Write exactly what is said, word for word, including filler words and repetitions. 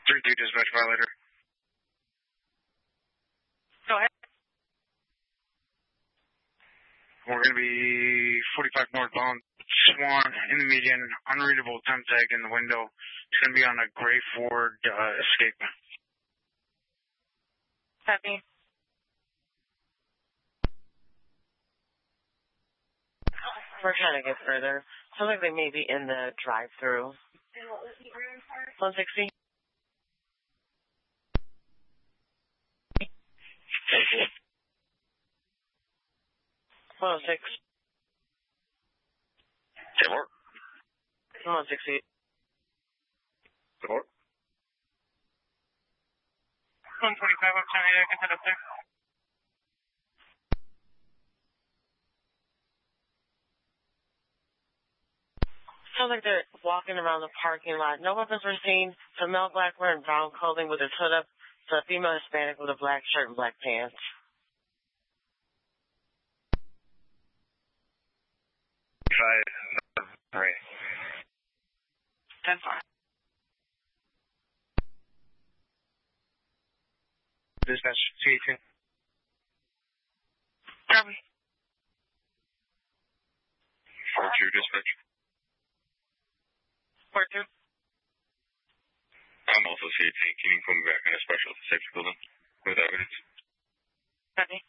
three two dispatch violator. Go ahead. We're going to be forty-five northbound, Swan, in the median, unreadable temp tag in the window. It's going to be on a gray Ford uh, Escape. Copy. We're trying to get further. Sounds like they may be in the drive-through. one sixty. Thank you. one oh six. Support. one sixty. Support. one twenty-five, I'm sorry, I can head up there. Sounds like they're walking around the parking lot. No weapons were seen. The male black wearing brown clothing with his hood up. The female Hispanic with a black shirt and black pants. Five, three. ten five. Dispatch, C eighteen. Copy. four two dispatch. four two. I'm also C eighteen. Can you come back in a special safety building with evidence? Copy.